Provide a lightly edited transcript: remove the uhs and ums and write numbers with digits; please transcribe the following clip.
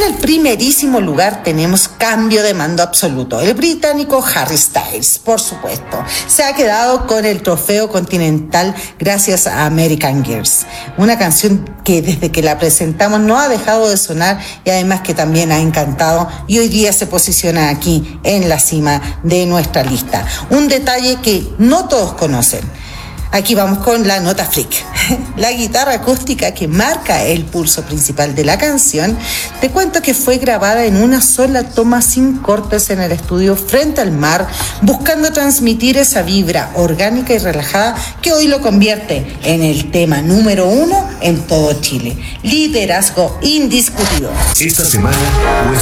el primerísimo lugar tenemos cambio de mando absoluto. El británico Harry Styles, por supuesto, se ha quedado con el trofeo continental gracias a American Girls. Una canción que desde que la presentamos no ha dejado de sonar y además que también ha encantado y hoy día se posiciona aquí en la cima de nuestra lista. Un detalle que no todos conocen. Aquí vamos con la nota freak. La guitarra acústica que marca el pulso principal de la canción, te cuento que fue grabada en una sola toma sin cortes en el estudio frente al mar, buscando transmitir esa vibra orgánica y relajada que hoy lo convierte en el tema número 1 en todo Chile. Liderazgo indiscutido. Esta semana,